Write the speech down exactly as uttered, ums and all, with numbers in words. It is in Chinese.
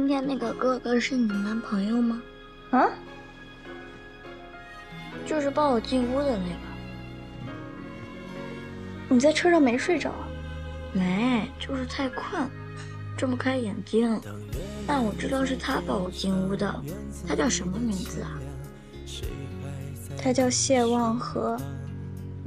天那个哥哥是你男朋友吗？ 啊？ 就是抱我进屋的那个。 你在车上没睡着？ 没，就是太困，睁不开眼睛。但我知道是他抱我进屋的。他叫什么名字啊？ 他叫谢望和。